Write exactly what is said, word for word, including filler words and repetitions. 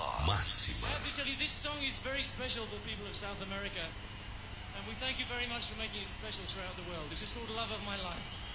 Máxima. I have to tell you, this song is very special for people of South America. And we thank you very much for making it special throughout the world. This is called Love of My Life.